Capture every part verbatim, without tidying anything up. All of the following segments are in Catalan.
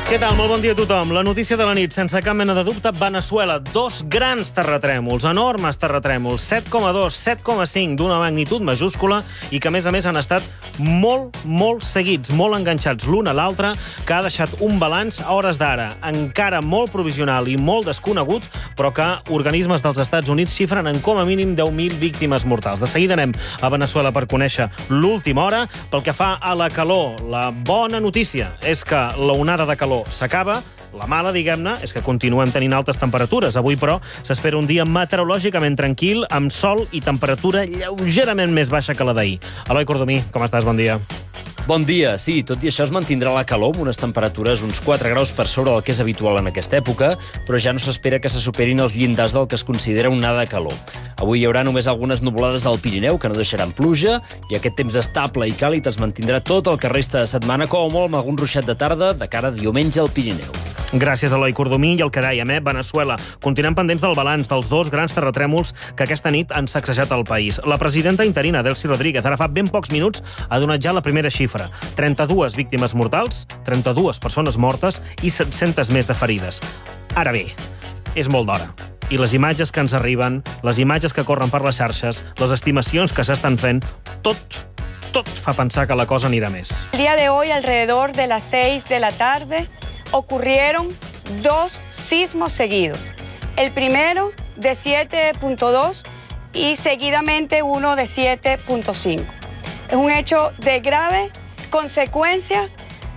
Què tal? Molt bon dia a tothom. La notícia de la nit, sense cap mena de dubte, Veneçuela. Dos grans terratrèmols, enormes terratrèmols, set coma dos, set coma cinc, d'una magnitud majúscula i que, a més a més, han estat molt, molt seguits, molt enganxats l'un a l'altre, que ha deixat un balanç a hores d'ara, encara molt provisional i molt desconegut, però que organismes dels Estats Units xifren en com a mínim deu mil víctimes mortals. De seguida anem a Veneçuela per conèixer l'última hora. Pel que fa a la calor, la bona notícia és que l'onada de calor s'acaba. La mala, diguem-ne, és que continuem tenint altes temperatures. Avui, però, s'espera un dia meteorològicament tranquil, amb sol i temperatura lleugerament més baixa que la d'ahir. Eloi Cordomí, com estàs? Bon dia. Bon dia. Sí, tot i això es mantindrà la calor amb unes temperatures uns quatre graus per sobre del que és habitual en aquesta època, però ja no s'espera que se superin els llindars del que es considera onada de calor. Avui hi haurà només algunes nuvolades al Pirineu que no deixaran pluja i aquest temps estable i càlid es mantindrà tot el que resta de setmana, com a molt amb algun ruixat de tarda de cara a diumenge al Pirineu. Gràcies, Eloi Cordomí. I el que dèiem, eh? Veneçuela. Continuem pendents del balanç dels dos grans terratrèmols que aquesta nit han sacsejat el país. La presidenta interina, Delcy Rodríguez, ara fa ben pocs minuts, ha donat ja la primera xifra. trenta-dues víctimes mortals, trenta-dues persones mortes i set-centes més de ferides. Ara bé, és molt d'hora. I les imatges que ens arriben, les imatges que corren per les xarxes, les estimacions que s'estan fent, tot, tot fa pensar que la cosa anirà més. El día de hoy, alrededor de las seis de la tarde, ocurrieron dos sismos seguidos. El primero de siete punto dos y seguidamente uno de siete punto cinco. Es un hecho de grave consecuencia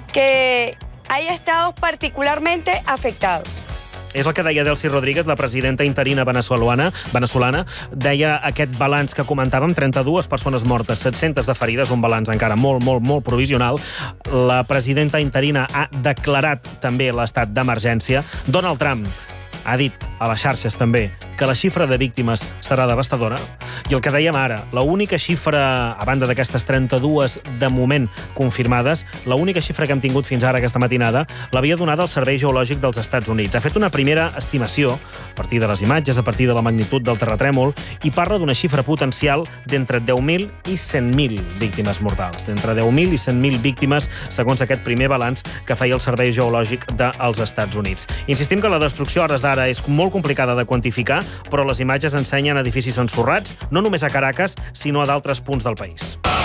que hay estados particularmente afectados. És el que deia Delcy Rodríguez, la presidenta interina veneçolana, veneçolana. Deia aquest balanç que comentàvem, trenta-dues persones mortes, set-centes de ferides, un balanç encara molt, molt, molt provisional. La presidenta interina ha declarat també l'estat d'emergència. Donald Trump ha dit a les xarxes també que la xifra de víctimes serà devastadora. I el que dèiem ara, l'única xifra, a banda d'aquestes trenta-dues de moment confirmades, l'única xifra que hem tingut fins ara aquesta matinada l'havia donada el Servei Geològic dels Estats Units. Ha fet una primera estimació, a partir de les imatges, a partir de la magnitud del terratrèmol, i parla d'una xifra potencial d'entre deu mil i cent mil víctimes mortals. D'entre deu mil i cent mil víctimes, segons aquest primer balanç que feia el Servei Geològic dels Estats Units. Insistim que la destrucció a hores d'ara és molt complicada de quantificar, però les imatges ensenyen edificis ensorrats, no només a Caracas, sinó a d'altres punts del país.